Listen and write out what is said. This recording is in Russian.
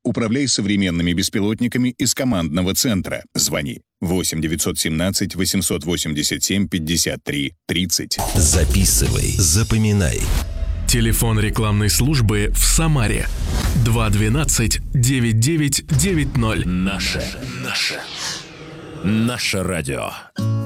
управляй современными беспилотниками из командного центра. Звони 8 917 887 53 30. Записывай, запоминай. Телефон рекламной службы в Самаре 212 9990. Наше радио.